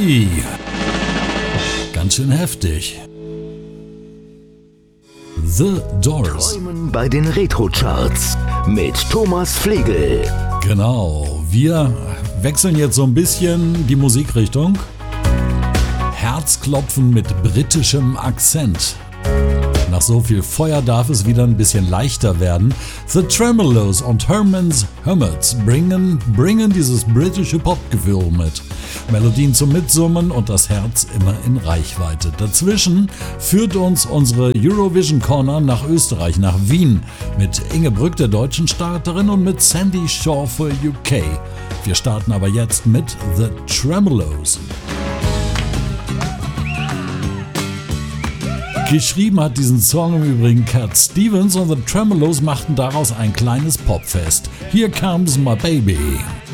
Ui, ganz schön heftig. The Doors. Träumen bei den Retro-Charts mit Thomas Flegel. Genau, wir wechseln jetzt so ein bisschen die Musikrichtung. Herzklopfen mit britischem Akzent. Nach so viel Feuer darf es wieder ein bisschen leichter werden. The Tremeloes und Herman's Hermits bringen dieses britische Popgefühl mit. Melodien zum Mitsummen und das Herz immer in Reichweite. Dazwischen führt uns unsere Eurovision Corner nach Österreich, nach Wien, mit Inge Brück, der deutschen Starterin, und mit Sandy Shaw für UK. Wir starten aber jetzt mit The Tremeloes. Geschrieben hat diesen Song im Übrigen Cat Stevens und The Tremeloes machten daraus ein kleines Popfest. Here Comes My Baby.